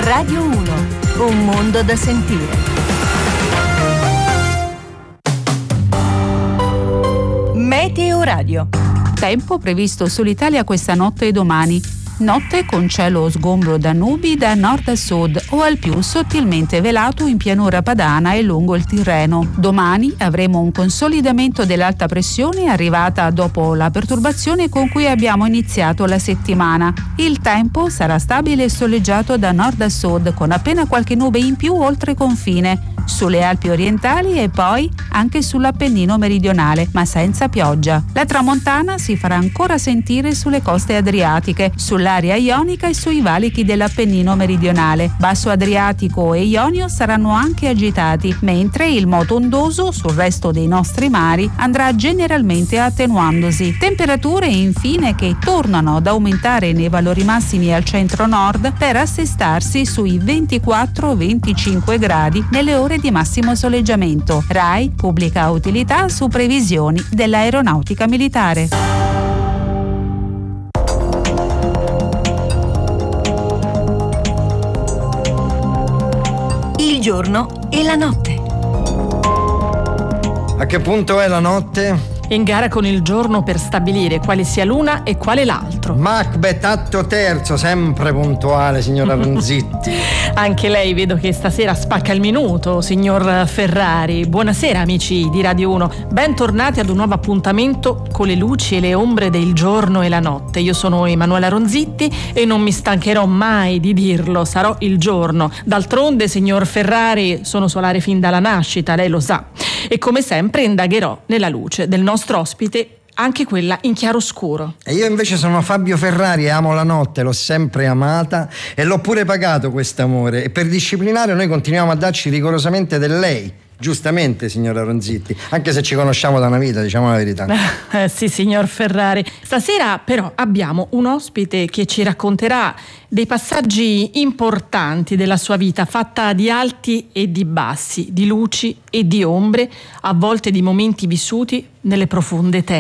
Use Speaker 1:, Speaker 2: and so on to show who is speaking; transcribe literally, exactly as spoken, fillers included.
Speaker 1: Radio uno, un mondo da sentire. Meteo Radio.
Speaker 2: Tempo previsto sull'Italia questa notte e domani. Notte con cielo sgombro da nubi da nord a sud o al più sottilmente velato in pianura padana e lungo il Tirreno. Domani avremo un consolidamento dell'alta pressione arrivata dopo la perturbazione con cui abbiamo iniziato la settimana. Il tempo sarà stabile e soleggiato da nord a sud con appena qualche nube in più oltre confine, sulle Alpi orientali e poi anche sull'Appennino meridionale, ma senza pioggia. La tramontana si farà ancora sentire sulle coste adriatiche, sull'area ionica e sui valichi dell'Appennino meridionale. Basso Adriatico e Ionio saranno anche agitati, mentre il moto ondoso sul resto dei nostri mari andrà generalmente attenuandosi. Temperature infine che tornano ad aumentare nei valori massimi al centro-nord per assestarsi sui ventiquattro venticinque gradi nelle ore di massimo soleggiamento. RAI pubblica utilità su previsioni dell'aeronautica militare.
Speaker 1: Il giorno e la notte.
Speaker 3: A che punto è la notte?
Speaker 4: In gara con il giorno per stabilire quale sia l'una e quale l'altro.
Speaker 3: Macbeth atto terzo, sempre puntuale, signora Ronzitti.
Speaker 4: Anche lei vedo che stasera spacca il minuto, signor Ferrari. Buonasera amici di Radio uno, bentornati ad un nuovo appuntamento con le luci e le ombre del giorno e la notte. Io sono Emanuela Ronzitti e non mi stancherò mai di dirlo, sarò il giorno. D'altronde, signor Ferrari, sono solare fin dalla nascita, lei lo sa. E come sempre indagherò nella luce del nostro ospite, anche quella in chiaroscuro.
Speaker 3: E io invece sono Fabio Ferrari e amo la notte, l'ho sempre amata e l'ho pure pagato quest'amore, e per disciplinare noi continuiamo a darci rigorosamente del lei. Giustamente, signora Ronzitti, anche se ci conosciamo da una vita, diciamo la verità.
Speaker 4: Eh, sì, signor Ferrari. Stasera però abbiamo un ospite che ci racconterà dei passaggi importanti della sua vita, fatta di alti e di bassi, di luci e di ombre, a volte di momenti vissuti nelle profonde tenebre.